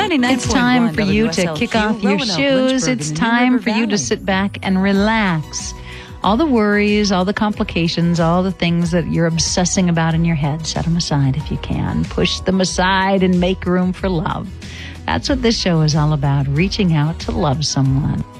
It's time for you to kick off your shoes. It's time for you to sit back and relax. All the worries, all the complications, all the things that you're obsessing about in your head, set them aside if you can. Push them aside and make room for love. That's what this show is all about, reaching out to love someone.